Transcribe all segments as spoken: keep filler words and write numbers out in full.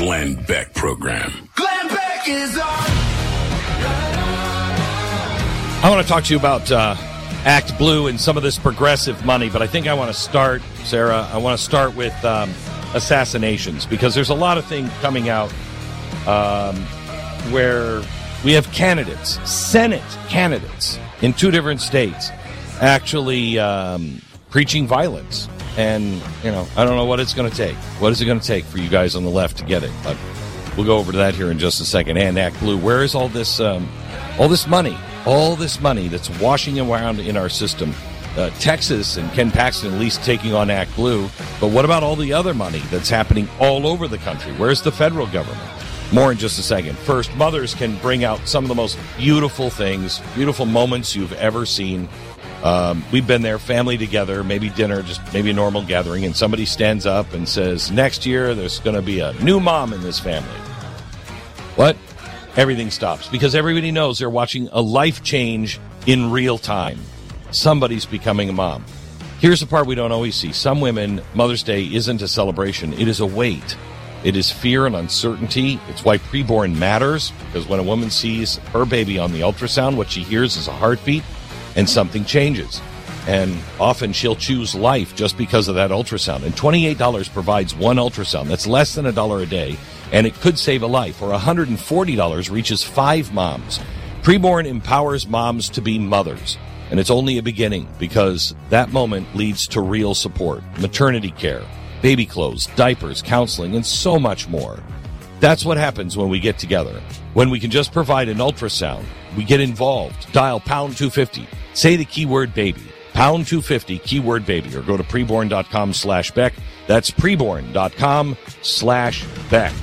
Glenn Beck Program. Glenn Beck is on. I want to talk to you about uh, Act Blue and some of this progressive money, but I think I want to start, Sarah, I want to start with um, assassinations, because there's a lot of things coming out um, where we have candidates, Senate candidates in two different states actually um, preaching violence. And, you know, I don't know what it's going to take. What is it going to take for you guys on the left to get it? But we'll go over to that here in just a second. And Act Blue, where is all this, um, all this money? All this money that's washing around in our system. Uh, Texas and Ken Paxton at least taking on Act Blue. But what about all the other money that's happening all over the country? Where's the federal government? More in just a second. First, mothers can bring out some of the most beautiful things, beautiful moments you've ever seen. Um, we've been there, family together, maybe dinner, just maybe a normal gathering, and somebody stands up and says, next year there's going to be a new mom in this family. What? Everything stops because everybody knows they're watching a life change in real time. Somebody's becoming a mom. Here's the part we don't always see. Some women, Mother's Day isn't a celebration. It is a weight. It is fear and uncertainty. It's why preborn matters, because when a woman sees her baby on the ultrasound, what she hears is a heartbeat and something changes. And often she'll choose life just because of that ultrasound. And twenty-eight dollars provides one ultrasound. That's less than a dollar a day. And it could save a life. Or one hundred forty dollars reaches five moms. Preborn empowers moms to be mothers. And it's only a beginning, because that moment leads to real support, maternity care, baby clothes, diapers, counseling, and so much more. That's what happens when we get together. When we can just provide an ultrasound, we get involved. Dial pound two fifty. Say the keyword baby. Pound two fifty, keyword baby, or go to preborn.com slash Beck. That's preborn.com slash Beck.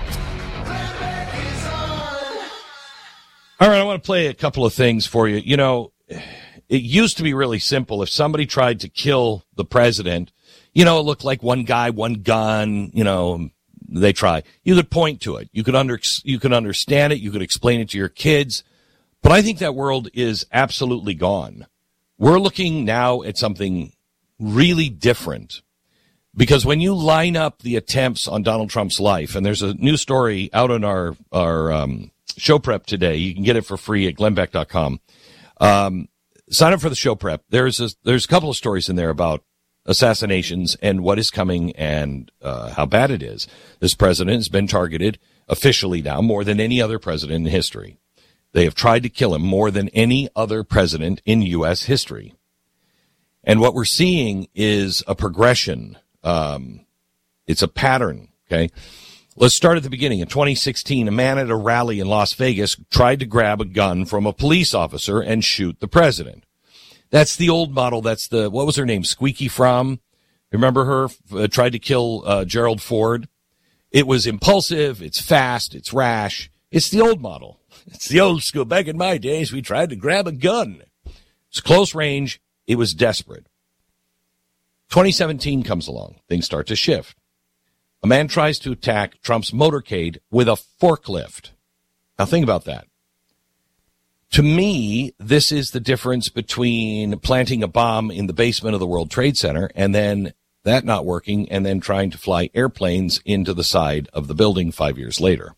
All right, I want to play a couple of things for you. You know, it used to be really simple. If somebody tried to kill the president, you know, it looked like one guy, one gun, you know, they try. You could point to it. You could under, you could understand it. You could explain it to your kids. But I think that world is absolutely gone. We're looking now at something really different, because when you line up the attempts on Donald Trump's life, and there's a new story out on our, our, um, show prep today. You can get it for free at glenn beck dot com. Um, sign up for the show prep. There's a, there's a couple of stories in there about assassinations and what is coming and, uh, how bad it is. This president has been targeted officially now more than any other president in history. They have tried to kill him more than any other president in U S history. And what we're seeing is a progression. Um, it's a pattern, okay? Let's start at the beginning. In twenty sixteen, a man at a rally in Las Vegas tried to grab a gun from a police officer and shoot the president. That's the old model. That's the, what was her name? Squeaky Fromm. Remember her? Uh, tried to kill uh, Gerald Ford. It was impulsive. It's fast. It's rash. It's the old model. It's the old school. Back in my days, we tried to grab a gun. It's close range. It was desperate. twenty seventeen comes along. Things start to shift. A man tries to attack Trump's motorcade with a forklift. Now think about that. To me, this is the difference between planting a bomb in the basement of the World Trade Center and then that not working and then trying to fly airplanes into the side of the building five years later.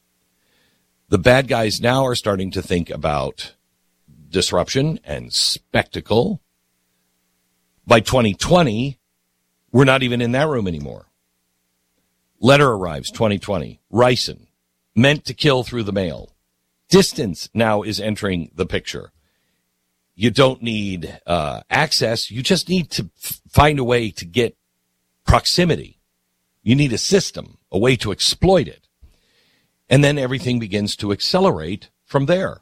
The bad guys now are starting to think about disruption and spectacle. By twenty twenty, we're not even in that room anymore. Letter arrives, twenty twenty. Ricin, meant to kill through the mail. Distance now is entering the picture. You don't need uh, access. You just need to f- find a way to get proximity. You need a system, a way to exploit it. And then everything begins to accelerate from there.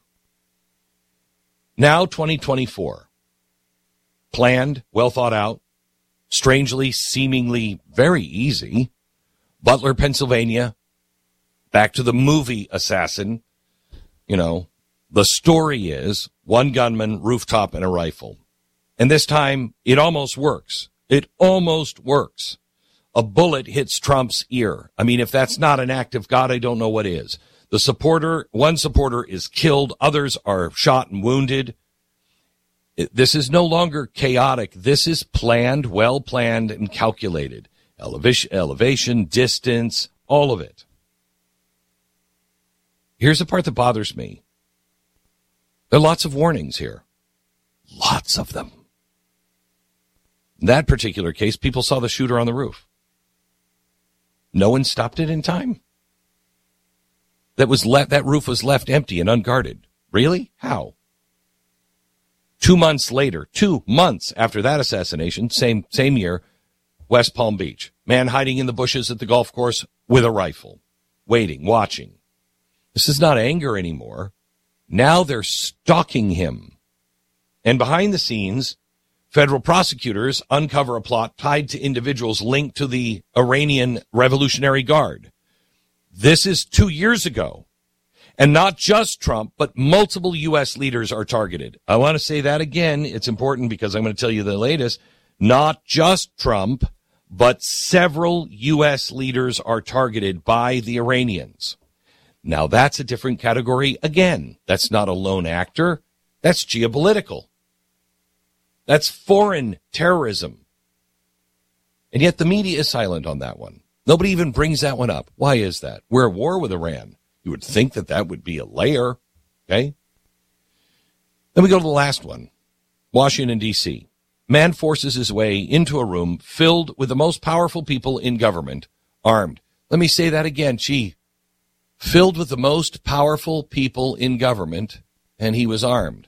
Now, twenty twenty-four. Planned, well thought out, strangely, seemingly very easy. Butler, Pennsylvania. Back to the movie Assassin. You know, the story is one gunman, rooftop, and a rifle. And this time, it almost works. It almost works. A bullet hits Trump's ear. I mean, if that's not an act of God, I don't know what is. The supporter, one supporter is killed. Others are shot and wounded. This is no longer chaotic. This is planned, well planned, and calculated. Elevation, elevation, distance, all of it. here's the part that bothers me. There are lots of warnings here. Lots of them. In that particular case, people saw the shooter on the roof. No one stopped it in time. That was left, that roof was left empty and unguarded. Really? How? Two months later, two months after that assassination, same same year, West Palm Beach. Man hiding in the bushes at the golf course with a rifle, waiting, watching. This is not anger anymore. Now they're stalking him. And behind the scenes, federal prosecutors uncover a plot tied to individuals linked to the Iranian Revolutionary Guard. This is two years ago. And not just Trump, but multiple U S leaders are targeted. I want to say that again. It's important because I'm going to tell you the latest. Not just Trump, but several U S leaders are targeted by the Iranians. Now, that's a different category again. That's not a lone actor. That's geopolitical. That's foreign terrorism. And yet the media is silent on that one. Nobody even brings that one up. Why is that? We're at war with Iran. You would think that that would be a layer, okay? Then we go to the last one, Washington, D C Man forces his way into a room filled with the most powerful people in government, armed. Let me say that again, gee. Filled with the most powerful people in government, and he was armed.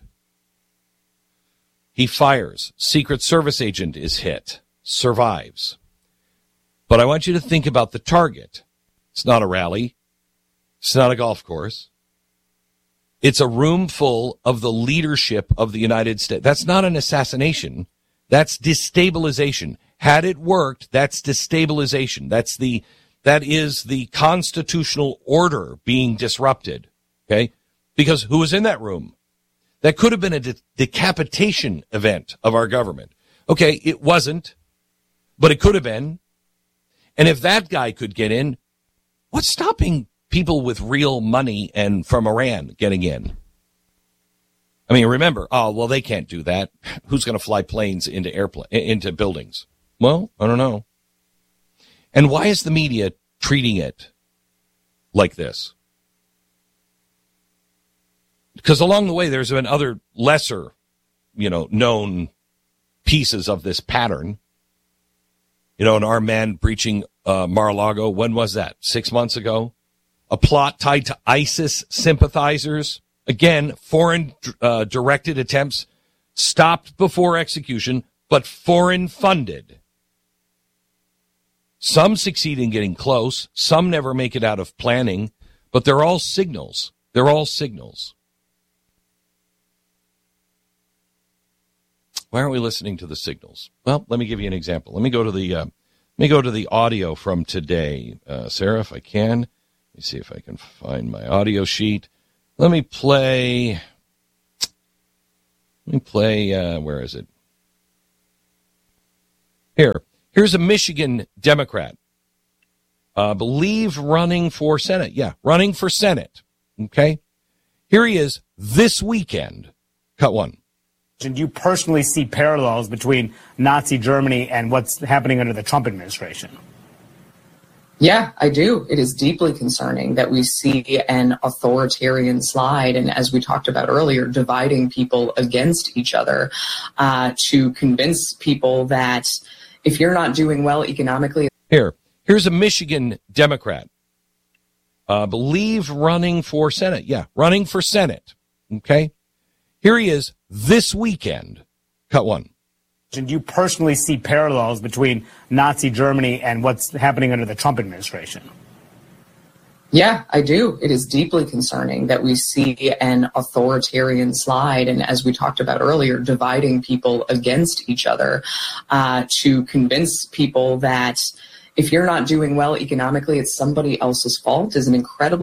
He fires. Secret Service agent is hit, survives. But I want you to think about the target. It's not a rally. It's not a golf course. It's a room full of the leadership of the United States. That's not an assassination. That's destabilization. Had it worked, that's destabilization. That's the, that is the constitutional order being disrupted. Okay? Because who was in that room? That could have been a de- decapitation event of our government. Okay, it wasn't, but it could have been. And if that guy could get in, what's stopping people with real money and from Iran getting in? I mean, remember, oh, well, they can't do that. Who's going to fly planes into airplane, into buildings? Well, I don't know. And why is the media treating it like this? Because along the way, there's been other lesser, you know, known pieces of this pattern. You know, an armed man breaching uh, Mar-a-Lago. When was that? Six months ago? A plot tied to ISIS sympathizers. Again, foreign uh, directed attempts stopped before execution, but foreign funded. Some succeed in getting close. Some never make it out of planning, but they're all signals. They're all signals. Why aren't we listening to the signals? Well, let me give you an example. Let me go to the uh, let me go to the audio from today, uh, Sarah, if I can. Let me see if I can find my audio sheet. Let me play. Let me play. Uh, where is it? Here. Here's a Michigan Democrat. I uh, believe running for Senate. Yeah, running for Senate. Okay. Here he is this weekend. Cut one. Do you personally see parallels between Nazi Germany and what's happening under the Trump administration? Yeah, I do. It is deeply concerning that we see an authoritarian slide, and as we talked about earlier, dividing people against each other uh, to convince people that if you're not doing well economically. Here, here's a Michigan Democrat. I uh, believe running for Senate. Yeah, running for Senate. Okay. Here he is this weekend. Cut one. Do you personally see parallels between Nazi Germany and what's happening under the Trump administration? Yeah, I do. It is deeply concerning that we see an authoritarian slide, and as we talked about earlier, dividing people against each other uh, to convince people that if you're not doing well economically, it's somebody else's fault is an incredible